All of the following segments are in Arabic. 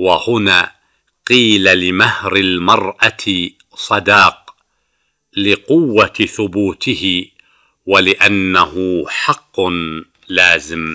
وهنا قيل لمهر المرأة صداق لقوة ثبوته ولأنه حق لازم.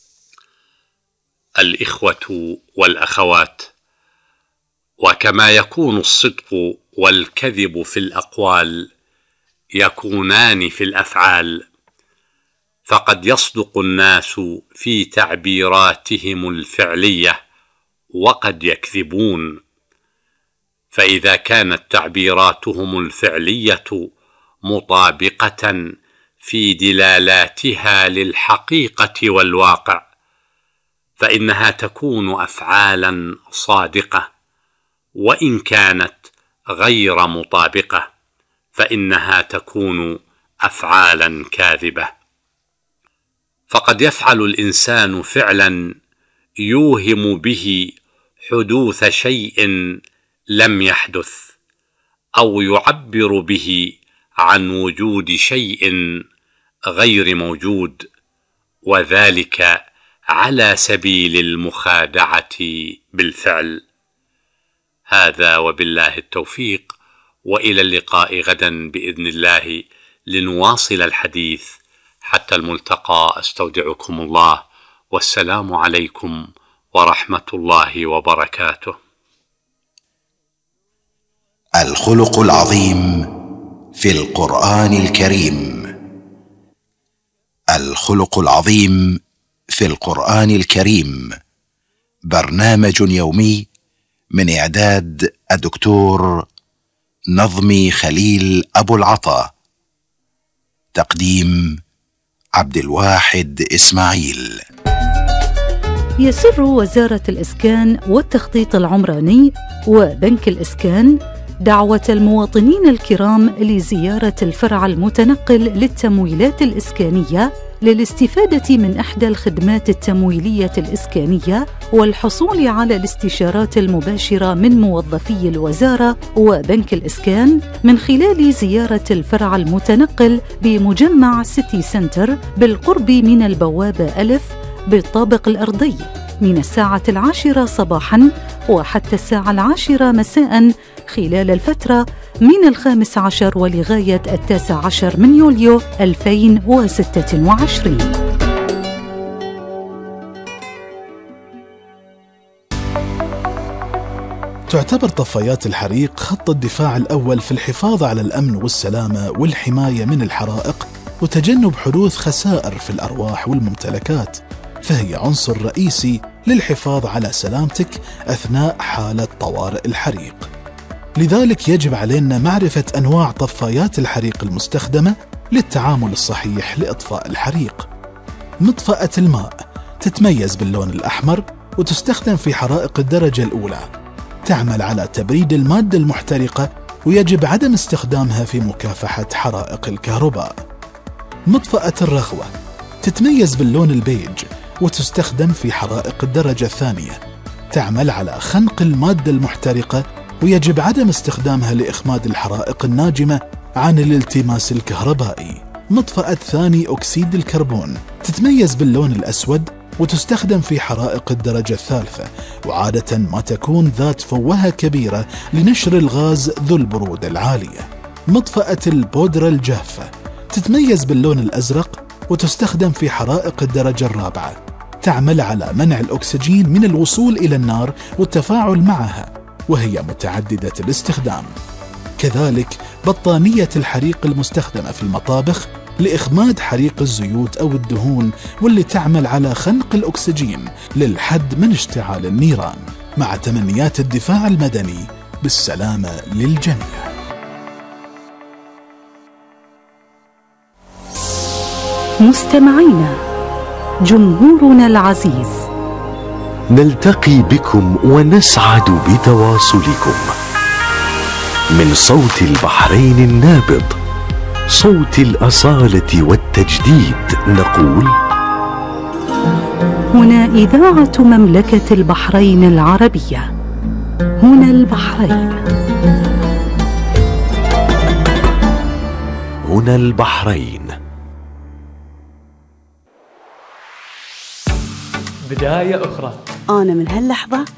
الإخوة والأخوات، وكما يكون الصدق والكذب في الأقوال يكونان في الأفعال، فقد يصدق الناس في تعبيراتهم الفعلية وقد يكذبون، فإذا كانت تعبيراتهم الفعلية مطابقة في دلالاتها للحقيقة والواقع فإنها تكون أفعالا صادقة، وإن كانت غير مطابقة فإنها تكون أفعالا كاذبة. فقد يفعل الإنسان فعلا يوهم به حدوث شيء لم يحدث، أو يعبر به عن وجود شيء غير موجود، وذلك على سبيل المخادعة بالفعل. هذا وبالله التوفيق، وإلى اللقاء غدا بإذن الله لنواصل الحديث. حتى الملتقى، أستودعكم الله، والسلام عليكم ورحمة الله وبركاته. الخلق العظيم في القرآن الكريم. الخلق العظيم في القرآن الكريم برنامج يومي من إعداد الدكتور نظمي خليل أبو العطا، تقديم عبد الواحد إسماعيل. يسر وزارة الإسكان والتخطيط العمراني وبنك الإسكان دعوة المواطنين الكرام لزيارة الفرع المتنقل للتمويلات الإسكانية للاستفادة من إحدى الخدمات التمويلية الإسكانية والحصول على الاستشارات المباشرة من موظفي الوزارة وبنك الإسكان من خلال زيارة الفرع المتنقل بمجمع سيتي سنتر بالقرب من البوابة ألف بالطابق الأرضي من الساعة 10 صباحاً وحتى الساعة 10 مساءً خلال الفترة من 15 ولغاية 19 من يوليو 2026. تعتبر طفايات الحريق خط الدفاع الأول في الحفاظ على الأمن والسلامة والحماية من الحرائق وتجنب حدوث خسائر في الأرواح والممتلكات، فهي عنصر رئيسي للحفاظ على سلامتك أثناء حالة طوارئ الحريق. لذلك يجب علينا معرفة أنواع طفايات الحريق المستخدمة للتعامل الصحيح لإطفاء الحريق. مطفأة الماء تتميز باللون الأحمر وتستخدم في حرائق الدرجة الأولى، تعمل على تبريد المادة المحترقة ويجب عدم استخدامها في مكافحة حرائق الكهرباء. مطفأة الرغوة تتميز باللون البيج وتستخدم في حرائق الدرجة الثانية، تعمل على خنق المادة المحترقة ويجب عدم استخدامها لإخماد الحرائق الناجمة عن الالتماس الكهربائي. مطفأة ثاني أكسيد الكربون تتميز باللون الأسود وتستخدم في حرائق الدرجة الثالثة، وعادة ما تكون ذات فوهة كبيرة لنشر الغاز ذو البرودة العالية. مطفأة البودرة الجافة تتميز باللون الأزرق وتستخدم في حرائق الدرجة الرابعة، تعمل على منع الأكسجين من الوصول إلى النار والتفاعل معها، وهي متعددة الاستخدام. كذلك بطانية الحريق المستخدمة في المطابخ لإخماد حريق الزيوت أو الدهون، واللي تعمل على خنق الأكسجين للحد من اشتعال النيران، مع تمنيات الدفاع المدني بالسلامة للجميع. مستمعينا، جمهورنا العزيز، نلتقي بكم ونسعد بتواصلكم من صوت البحرين النابض، صوت الأصالة والتجديد، نقول: هنا إذاعة مملكة البحرين العربية، هنا البحرين، هنا البحرين. بداية أخرى. أنا من هاللحظة